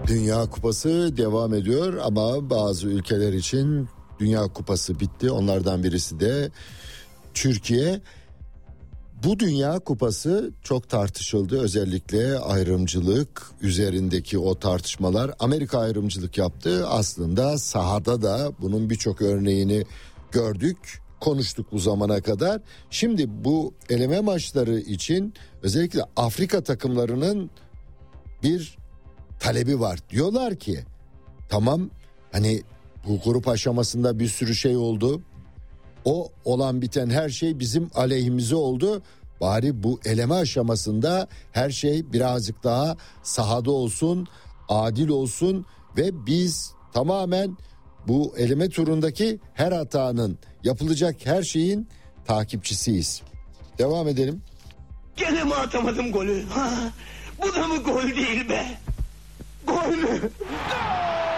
Dünya Kupası devam ediyor ama bazı ülkeler için Dünya Kupası bitti. Onlardan birisi de Türkiye. Bu Dünya Kupası çok tartışıldı. Özellikle ayrımcılık üzerindeki o tartışmalar. Amerika ayrımcılık yaptı. Aslında sahada da bunun birçok örneğini gördük, konuştuk bu zamana kadar. Şimdi bu eleme maçları için özellikle Afrika takımlarının bir talebi var. Diyorlar ki tamam, hani bu grup aşamasında bir sürü şey oldu. O olan biten her şey bizim aleyhimize oldu. Bari bu eleme aşamasında her şey birazcık daha sahada olsun, adil olsun ve biz tamamen bu eleme turundaki her hatanın, yapılacak her şeyin takipçisiyiz. Devam edelim. Gene mi atamadım golü? Ha? Bu da mı gol değil be? Gol mü?